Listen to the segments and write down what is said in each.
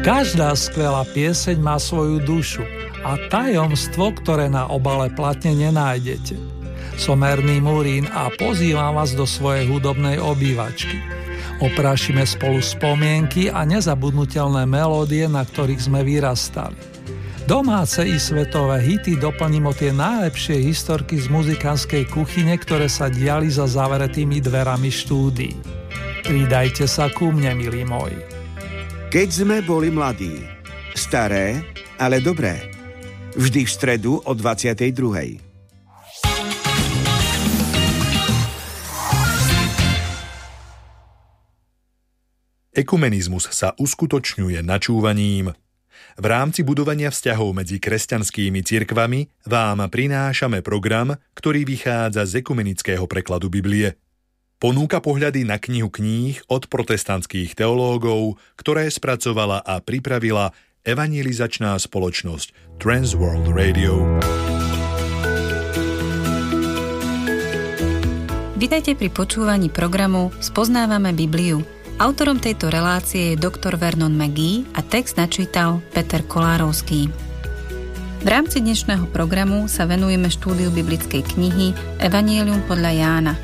Každá skvelá pieseň má svoju dušu a tajomstvo, ktoré na obale platne nenájdete. Som Erný Murín a pozývam vás do svojej hudobnej obývačky. Oprášime spolu spomienky a nezabudnutelné melódie, na ktorých sme vyrastali. Domáce i svetové hity doplním o tie najlepšie historky z muzikánskej kuchyne, ktoré sa diali za zavretými dverami štúdií. Pridajte sa ku mne, milí moji. Keď sme boli mladí, staré, ale dobré. Vždy v stredu o 22:00. Ekumenizmus sa uskutočňuje načúvaním. V rámci budovania vzťahov medzi kresťanskými cirkvami vám prinášame program, ktorý vychádza z ekumenického prekladu Biblie. Ponúka pohľady na knihu kníh od protestantských teológov, ktoré spracovala a pripravila evangelizačná spoločnosť Transworld Radio. Vitajte pri počúvaní programu Spoznávame Bibliu. Autorom tejto relácie je doktor Vernon McGee a text načítal Peter Kolárovský. V rámci dnešného programu sa venujeme štúdiu biblickej knihy Evangelium podľa Jána.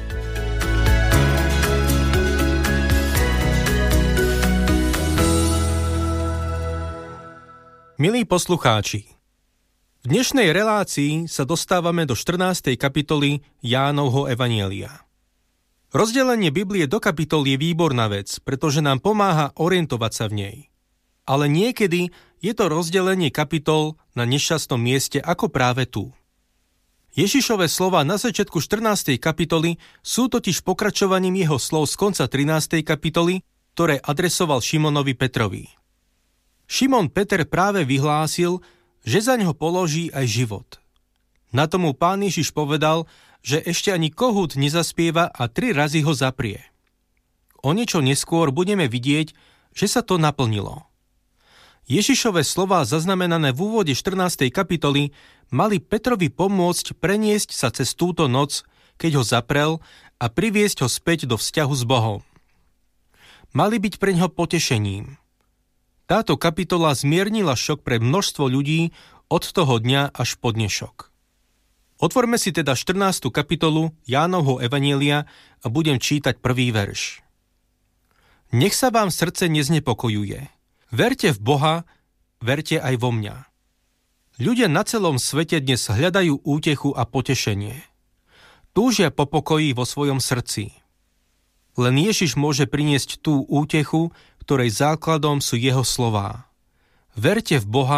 Milí poslucháči, v dnešnej relácii sa dostávame do 14. kapitoly Jánovho evanjelia. Rozdelenie Biblie do kapitol je výborná vec, pretože nám pomáha orientovať sa v nej. Ale niekedy je to rozdelenie kapitol na nešťastnom mieste ako práve tu. Ježišove slova na začiatku 14. kapitoly sú totiž pokračovaním jeho slov z konca 13. kapitoly, ktoré adresoval Šimonovi Petrovi. Šimon Peter práve vyhlásil, že za ňo položí aj život. Na tomu Pán Ježiš povedal, že ešte ani kohút nezaspieva a 3 razy ho zaprie. O niečo neskôr budeme vidieť, že sa to naplnilo. Ježišove slová zaznamenané v úvode 14. kapitoly mali Petrovi pomôcť preniesť sa cez túto noc, keď ho zaprel, a priviesť ho späť do vzťahu s Bohom. Mali byť preňho potešením. Táto kapitola zmiernila šok pre množstvo ľudí od toho dňa až po dnešok. Otvorme si teda 14. kapitolu Jánovho evanjelia a budem čítať prvý verš. Nech sa vám srdce neznepokojuje. Verte v Boha, verte aj vo mňa. Ľudia na celom svete dnes hľadajú útechu a potešenie. Túžia po pokoji vo svojom srdci. Len Ježiš môže priniesť tú útechu, ktorej základom sú jeho slová. Verte v Boha,